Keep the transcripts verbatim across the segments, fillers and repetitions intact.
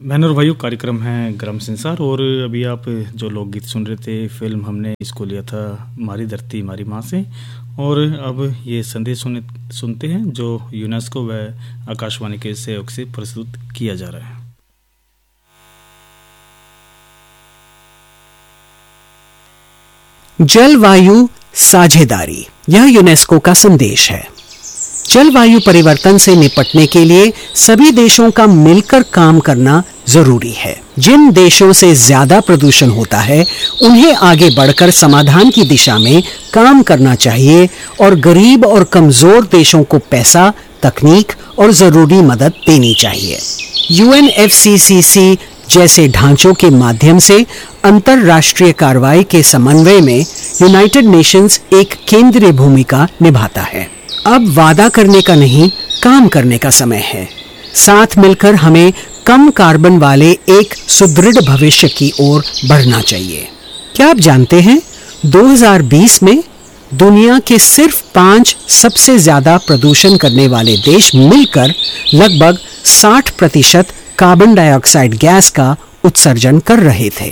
बहनों और भाइयों, कार्यक्रम है ग्राम संसार और अभी आप जो लोकगीत सुन रहे थे, फिल्म हमने इसको लिया था मारी धरती मारी माँ से। और अब ये संदेश सुने सुनते हैं जो यूनेस्को व आकाशवाणी के सहयोग से प्रस्तुत किया जा रहा है। जलवायु साझेदारी, यह यूनेस्को का संदेश है। जलवायु परिवर्तन से निपटने के लिए सभी देशों का मिलकर काम करना जरूरी है। जिन देशों से ज्यादा प्रदूषण होता है उन्हें आगे बढ़कर समाधान की दिशा में काम करना चाहिए और गरीब और कमजोर देशों को पैसा, तकनीक और जरूरी मदद देनी चाहिए। यू एन एफ सी सी सी जैसे ढांचों के माध्यम से अंतरराष्ट्रीय कार्रवाई के समन्वय में यूनाइटेड नेशंस एक केंद्रीय भूमिका निभाता है। अब वादा करने का नहीं, काम करने का समय है। साथ मिलकर हमें कम कार्बन वाले एक सुदृढ़ भविष्य की ओर बढ़ना चाहिए। क्या आप जानते हैं, दो हज़ार बीस में दुनिया के सिर्फ पांच सबसे ज्यादा प्रदूषण करने वाले देश मिलकर लगभग साठ प्रतिशत कार्बन डाइऑक्साइड गैस का उत्सर्जन कर रहे थे।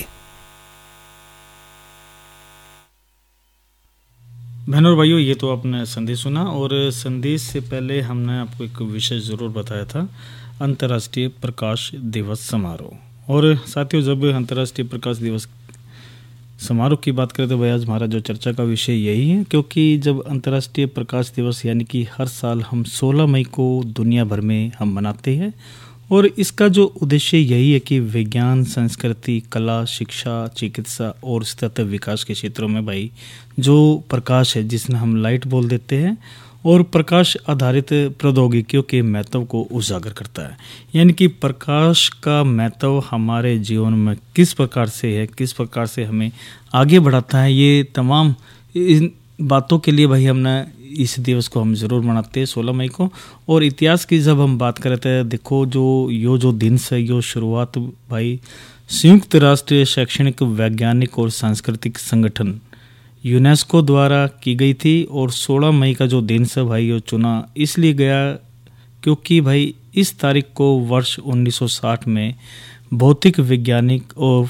बहनों और भाइयों, ये तो आपने संदेश सुना और संदेश से पहले हमने आपको एक विषय ज़रूर बताया था, अंतर्राष्ट्रीय प्रकाश दिवस समारोह। और साथियों, जब अंतर्राष्ट्रीय प्रकाश दिवस समारोह की बात करें तो भाई आज हमारा जो चर्चा का विषय यही है, क्योंकि जब अंतर्राष्ट्रीय प्रकाश दिवस यानी कि हर साल हम सोलह मई को दुनिया भर में हम मनाते हैं और इसका जो उद्देश्य यही है कि विज्ञान, संस्कृति, कला, शिक्षा, चिकित्सा और सतत विकास के क्षेत्रों में भाई जो प्रकाश है, जिसमें हम लाइट बोल देते हैं, और प्रकाश आधारित प्रौद्योगिकियों के महत्व को उजागर करता है। यानी कि प्रकाश का महत्व हमारे जीवन में किस प्रकार से है, किस प्रकार से हमें आगे बढ़ाता है, ये तमाम इन बातों के लिए भाई हमने इस दिवस को हम ज़रूर मनाते हैं सोलह मई को। और इतिहास की जब हम बात करते हैं, देखो जो यो जो दिन से यो शुरुआत भाई संयुक्त राष्ट्र शैक्षणिक, वैज्ञानिक और सांस्कृतिक संगठन यूनेस्को द्वारा की गई थी। और सोलह मई का जो दिन से भाई यो चुना इसलिए गया क्योंकि भाई इस तारीख को वर्ष उन्नीस सौ साठ में भौतिक वैज्ञानिक और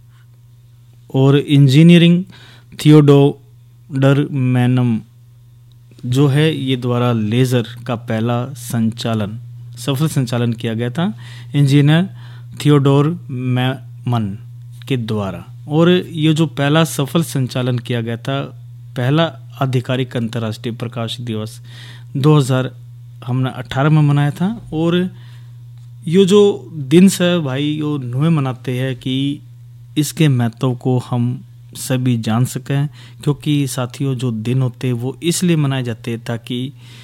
और इंजीनियरिंग थियोडोर मैनम जो है ये द्वारा लेज़र का पहला संचालन सफल संचालन किया गया था, इंजीनियर थियोडोर मैमन के द्वारा। और ये जो पहला सफल संचालन किया गया था, पहला आधिकारिक अंतर्राष्ट्रीय प्रकाश दिवस दो हज़ार हमने अठारह में मनाया था। और ये जो दिन से भाई यो नुए मनाते हैं कि इसके महत्व को हम सभी जान सकें, क्योंकि साथियों जो दिन होते हैं वो इसलिए मनाए जाते हैं ताकि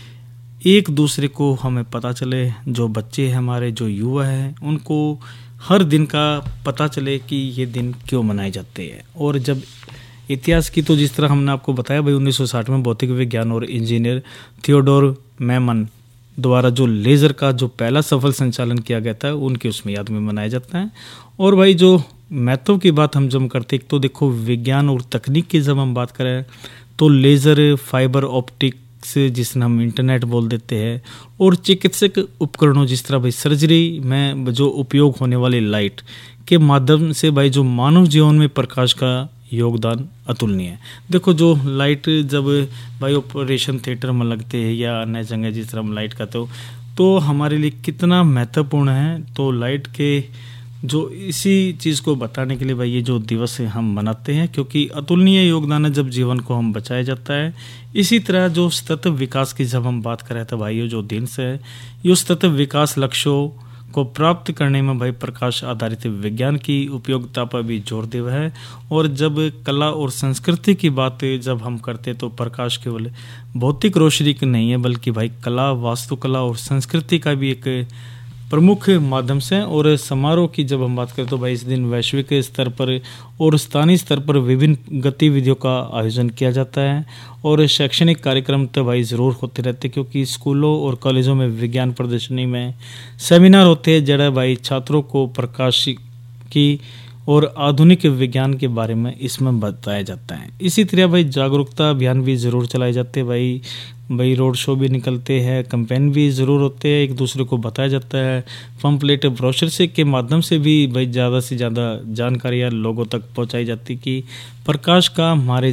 एक दूसरे को हमें पता चले, जो बच्चे हैं हमारे, जो युवा हैं, उनको हर दिन का पता चले कि ये दिन क्यों मनाए जाते हैं। और जब इतिहास की तो जिस तरह हमने आपको बताया भाई उन्नीस सौ साठ में भौतिक विज्ञान और इंजीनियर थियोडोर मैमन द्वारा जो लेज़र का जो पहला सफल संचालन किया गया था उनकी उसमें याद में मनाया जाता है। और भाई जो महत्व की बात हम जब करते हैं तो देखो विज्ञान और तकनीक की जब हम बात करें तो लेज़र, फाइबर ऑप्टिक्स जिसने हम इंटरनेट बोल देते हैं, और चिकित्सक उपकरणों जिस तरह भाई सर्जरी में जो उपयोग होने वाली लाइट के माध्यम से भाई जो मानव जीवन में प्रकाश का योगदान अतुलनीय है। देखो जो लाइट जब भाई ऑपरेशन थिएटर में लगते हैं या अन्य जगह जिस तरह हम लाइट करते हो तो हमारे लिए कितना महत्वपूर्ण है। तो लाइट के जो इसी चीज़ को बताने के लिए भाई ये जो दिवस है हम मनाते हैं, क्योंकि अतुलनीय योगदान है जब जीवन को हम बचाया जाता है। इसी तरह जो सतत विकास की जब हम बात कर रहे थे भाई ये जो दिन से है, ये सतत विकास लक्ष्यों को प्राप्त करने में भाई प्रकाश आधारित विज्ञान की उपयोगिता पर भी जोर दे हुआ है। और जब कला और संस्कृति की बात जब हम करते तो प्रकाश केवल भौतिक रोशनी की नहीं है, बल्कि भाई कला, वास्तुकला और संस्कृति का भी एक प्रमुख माध्यम से। और समारोह की जब हम बात करें तो भाई इस दिन वैश्विक स्तर पर और स्थानीय स्तर पर विभिन्न गतिविधियों का आयोजन किया जाता है। और शैक्षणिक कार्यक्रम तो भाई ज़रूर होते रहते हैं, क्योंकि स्कूलों और कॉलेजों में विज्ञान प्रदर्शनी में सेमिनार होते हैं जड़ा भाई छात्रों को प्रकाश की और आधुनिक विज्ञान के बारे में इसमें बताया जाता है। इसी तरह भाई जागरूकता अभियान भी ज़रूर चलाए जाते हैं भाई भाई रोड शो भी निकलते हैं, कैंपेन भी ज़रूर होते हैं, एक दूसरे को बताया जाता है, पम्पलेट ब्रोशर के माध्यम से भी भाई ज़्यादा से ज़्यादा जानकारियाँ लोगों तक पहुंचाई जाती कि प्रकाश का हमारे